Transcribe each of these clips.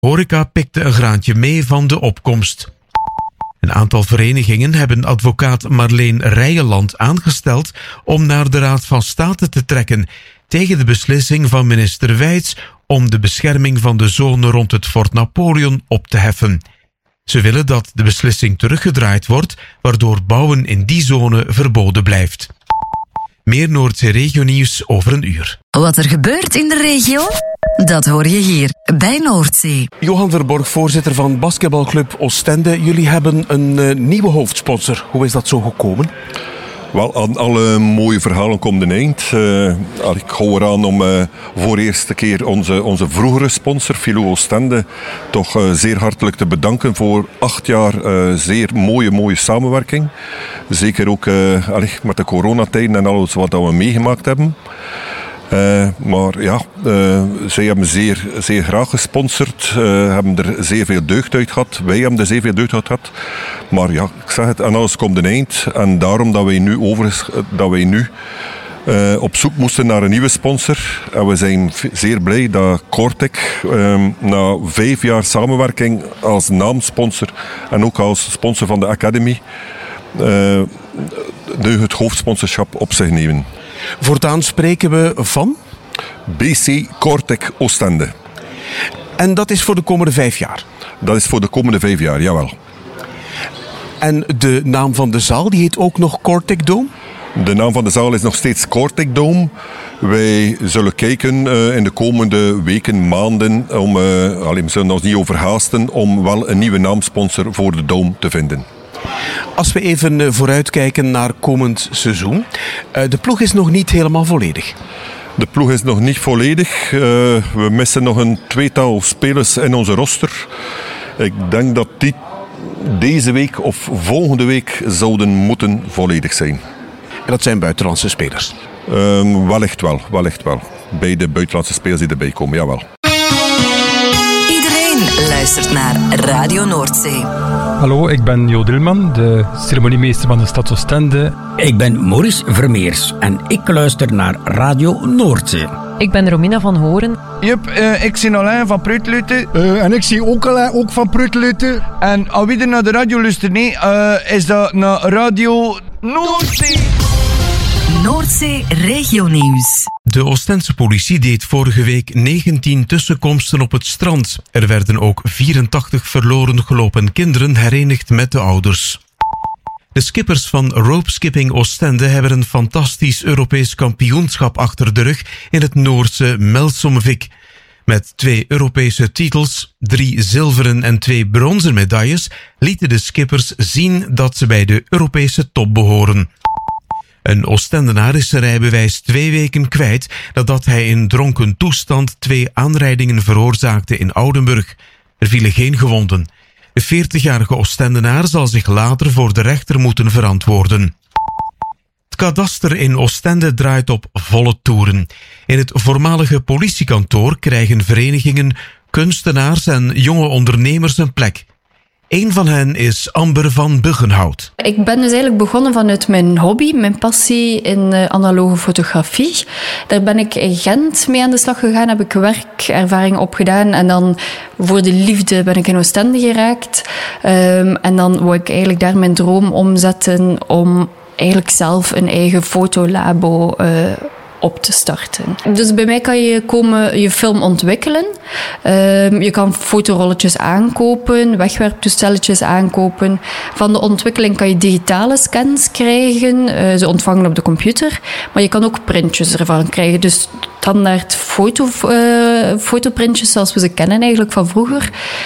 Horeca pikte een graantje mee van de opkomst. Een aantal verenigingen hebben advocaat Marleen Rijenland aangesteld om naar de Raad van State te trekken tegen de beslissing van minister Wijts om de bescherming van de zone rond het Fort Napoleon op te heffen. Ze willen dat de beslissing teruggedraaid wordt, waardoor bouwen in die zone verboden blijft. Meer Noordzee Regionieuws over een uur. Wat er gebeurt in de regio, dat hoor je hier bij Noordzee. Johan Verborg, voorzitter van basketbalclub Oostende. Jullie hebben een nieuwe hoofdsponsor. Hoe is dat zo gekomen? Wel, aan alle mooie verhalen komt een eind. Ik hou eraan om voor de eerste keer onze vroegere sponsor, Filou Oostende, toch zeer hartelijk te bedanken voor 8 jaar zeer mooie samenwerking. Zeker ook met de coronatijden en alles wat we meegemaakt hebben. Maar ja, zij hebben zeer graag gesponsord, hebben er zeer veel deugd uit gehad. Wij hebben er zeer veel deugd uit gehad. Maar ja, ik zeg het, aan alles komt een eind. En daarom dat wij nu op zoek moesten naar een nieuwe sponsor. En we zijn zeer blij dat Cortec na 5 jaar samenwerking als naamsponsor en ook als sponsor van de Academy het hoofdsponsorschap op zich nemen. Voortaan spreken we van? BC Cortec Oostende. En dat is voor de komende 5 jaar? Dat is voor de komende 5 jaar, jawel. En de naam van de zaal, die heet ook nog Cortec Dome? De naam van de zaal is nog steeds Cortec Dome. Wij zullen kijken in de komende weken, maanden, we zullen ons niet overhaasten, om wel een nieuwe naamsponsor voor de Dome te vinden. Als we even vooruitkijken naar komend seizoen. De ploeg is nog niet helemaal volledig. De ploeg is nog niet volledig. We missen nog een 2-tal spelers in onze roster. Ik denk dat die deze week of volgende week zouden moeten volledig zijn. En dat zijn buitenlandse spelers? Wellicht wel. Bij de buitenlandse spelers die erbij komen, jawel. Iedereen luistert naar Radio Noordzee. Hallo, ik ben Jo Dilman, de ceremoniemeester van de stad Oostende. Ik ben Maurice Vermeers en ik luister naar Radio Noordzee. Ik ben Romina van Horen. Ik zie Alain van Prutluten. En ik zie ook Alain ook van Prutluten. En als wie er naar de radio luistert, is dat naar Radio Noordzee. Noordzee Regionieuws. De Oostense politie deed vorige week 19 tussenkomsten op het strand. Er werden ook 84 verloren gelopen kinderen herenigd met de ouders. De skippers van Rope Skipping Oostende hebben een fantastisch Europees kampioenschap achter de rug in het Noorse Melsomvik. Met 2 Europese titels, 3 zilveren en 2 bronzen medailles lieten de skippers zien dat ze bij de Europese top behoren. Een Oostendenaar is zijn rijbewijs 2 weken kwijt nadat hij in dronken toestand 2 aanrijdingen veroorzaakte in Oudenburg. Er vielen geen gewonden. De 40-jarige Oostendenaar zal zich later voor de rechter moeten verantwoorden. Het kadaster in Oostende draait op volle toeren. In het voormalige politiekantoor krijgen verenigingen, kunstenaars en jonge ondernemers een plek. Een van hen is Amber van Buggenhout. Ik ben dus eigenlijk begonnen vanuit mijn hobby, mijn passie in analoge fotografie. Daar ben ik in Gent mee aan de slag gegaan, heb ik werkervaring opgedaan en dan voor de liefde ben ik in Oostende geraakt. En dan wou ik eigenlijk daar mijn droom omzetten om eigenlijk zelf een eigen fotolabo op te starten. Dus bij mij kan je komen je film ontwikkelen. Je kan fotorolletjes aankopen, wegwerptoestelletjes aankopen. Van de ontwikkeling kan je digitale scans krijgen, ze ontvangen op de computer. Maar je kan ook printjes ervan krijgen. Dus standaard fotoprintjes zoals we ze kennen eigenlijk van vroeger.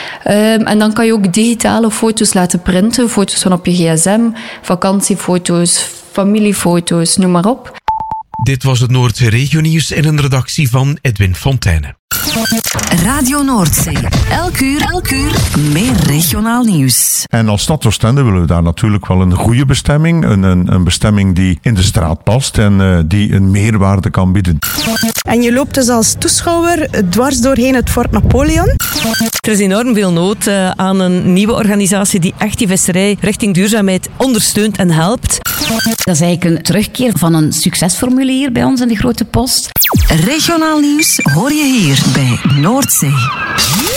En dan kan je ook digitale foto's laten printen. Foto's van op je gsm, vakantiefoto's, familiefoto's, noem maar op. Dit was het Noordzee Regionieuws in een redactie van Edwin Fontijne. Radio Noordzee. Elk uur meer regionaal nieuws. En als stad Oostende willen we daar natuurlijk wel een goede bestemming. Een bestemming die in de straat past en die een meerwaarde kan bieden. En je loopt dus als toeschouwer dwars doorheen het Fort Napoleon. Er is enorm veel nood aan een nieuwe organisatie die echt die visserij richting duurzaamheid ondersteunt en helpt. Dat is eigenlijk een terugkeer van een succesformule hier bij ons in de Grote Post. Regionaal nieuws hoor je hier bij Noordzee.